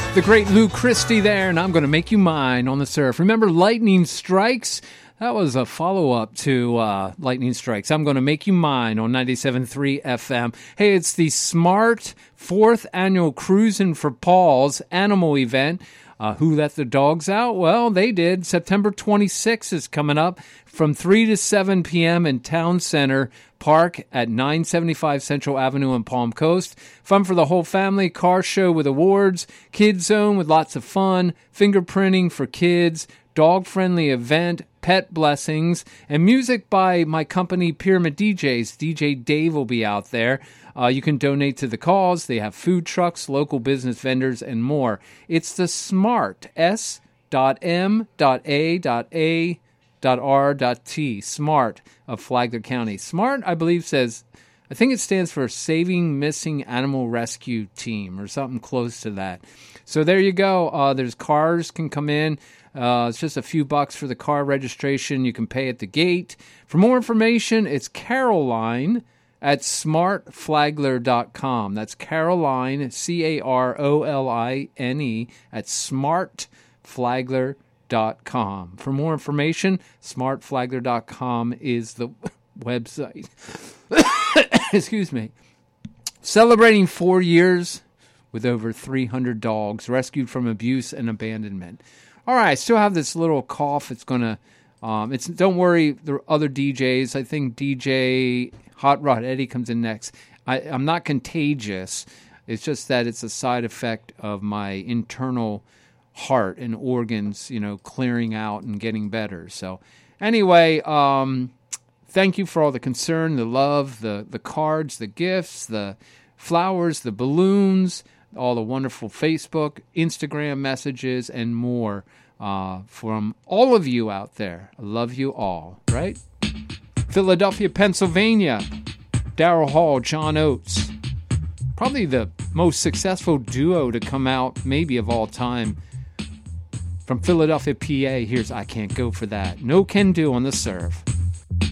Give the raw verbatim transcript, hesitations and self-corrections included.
The great Lou Christie there, and I'm going to make you mine on the surf. Remember Lightning Strikes? That was a follow-up to uh, Lightning Strikes. I'm going to make you mine on ninety-seven point three F M. Hey, it's the SMART fourth Annual Cruisin' for Paws animal event. Uh, who let the dogs out? Well, they did. September twenty-sixth is coming up from three to seven p.m. in Town Center Park at nine seventy-five Central Avenue in Palm Coast. Fun for the whole family, car show with awards, kids zone with lots of fun, fingerprinting for kids, dog-friendly event, pet blessings, and music by my company Pyramid D Js. D J Dave will be out there. Uh, you can donate to the cause. They have food trucks, local business vendors, and more. It's the SMART, S M A A R T, SMART of Flagler County. SMART, I believe, says, I think it stands for Saving Missing Animal Rescue Team or something close to that. So there you go. Uh, there's cars can come in. Uh, it's just a few bucks for the car registration. You can pay at the gate. For more information, it's Caroline at smart flagler dot com. That's Caroline, C A R O L I N E, at smart flagler dot com. For more information, smart flagler dot com is the website. Excuse me. Celebrating four years with over three hundred dogs rescued from abuse and abandonment. All right, I still have this little cough. It's going to, um, it's, don't worry, there are other D Js. I think D J Hot Rod Eddie comes in next. I, I'm not contagious. It's just that it's a side effect of my internal heart and organs, you know, clearing out and getting better. So anyway, um, thank you for all the concern, the love, the, the cards, the gifts, the flowers, the balloons, all the wonderful Facebook, Instagram messages, and more uh, from all of you out there. I love you all, right? Philadelphia, Pennsylvania, Daryl Hall, John Oates. Probably the most successful duo to come out, maybe of all time. From Philadelphia, P A, here's I Can't Go For That. No Can Do on the Surf.